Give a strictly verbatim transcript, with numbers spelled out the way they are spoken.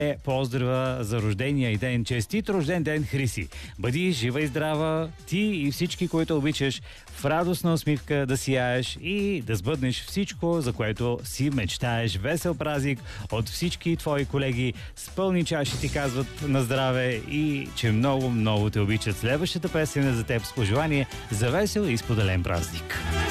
Е, поздрава за рождения и ден. Честит рожден ден, Хриси! Бъди жива и здрава, ти и всички, които обичаш, в радостна усмивка да сияеш и да сбъднеш всичко, за което си мечтаеш. Весел празник от всички твои колеги. С пълни чаши ти казват на здраве и че много, много те обичат. Следващата песен е за теб с пожелание за весел и споделен празник.